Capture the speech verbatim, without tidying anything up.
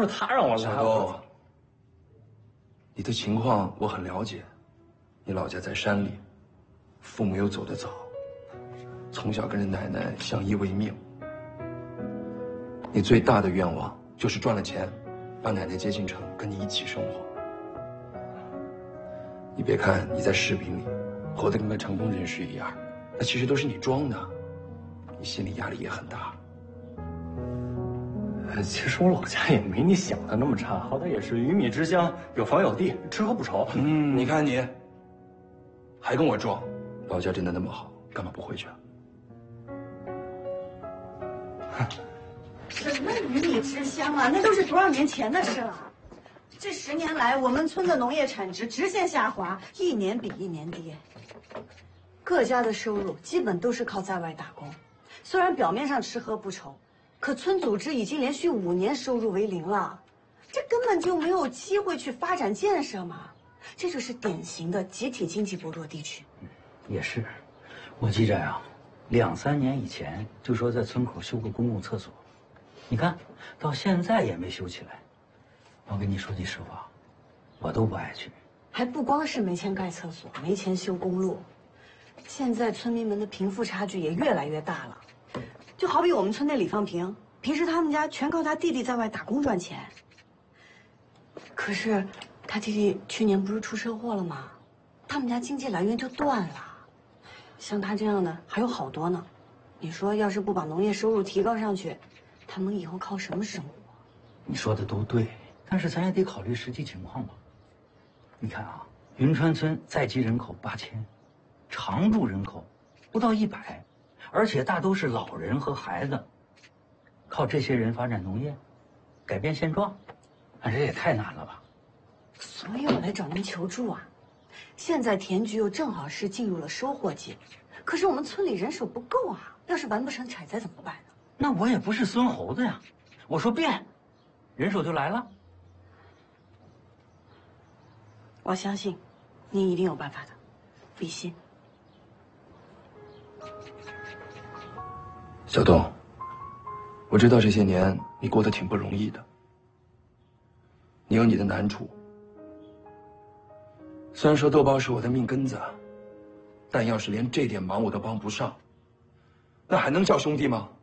都是他让我来。 小东，你的情况我很了解，你老家在山里，父母又走得早，从小跟着奶奶相依为命。你最大的愿望就是赚了钱，把奶奶接进城，跟你一起生活。你别看你在视频里活得跟个成功人士一样，那其实都是你装的，你心里压力也很大。 其实我老家也没你想的那么差，好歹也是鱼米之乡，有房有地，吃喝不愁。 嗯，你看你，还跟我装，老家真的那么好，干嘛不回去啊？ 什么鱼米之乡啊，那都是多少年前的事了。这十年来，我们村的农业产值直线下滑，一年比一年低。各家的收入基本都是靠在外打工，虽然表面上吃喝不愁。可村组织已经连续五年收入为零了，这根本就没有机会去发展建设嘛，这就是典型的集体经济薄弱地区。 也是，我记着呀，两三年以前就说在村口修个公共厕所，你看到现在也没修起来。我跟你说句实话，我都不爱去。 还不光是没钱盖厕所，没钱修公路，现在村民们的贫富差距也越来越大了。就好比我们村那李放平，平时他们家全靠他弟弟在外打工赚钱。可是他弟弟去年不是出车祸了吗？他们家经济来源就断了。像他这样的还有好多呢。你说要是不把农业收入提高上去，他们以后靠什么生活？ 你说的都对，但是咱也得考虑实际情况吧。你看啊，云川村在籍人口八千，常住人口不到一百。而且大都是老人和孩子，靠这些人发展农业，改变现状，这也太难了吧？ 所以我来找您求助啊。现在田局又正好是进入了收获季，可是我们村里人手不够啊，要是完不成采摘怎么办呢？ 那我也不是孙猴子呀，我说变，人手就来了。 我相信，您一定有办法的，比心。 小东，我知道这些年你过得挺不容易的，你有你的难处。虽然说豆包是我的命根子，但要是连这点忙我都帮不上，那还能叫兄弟吗？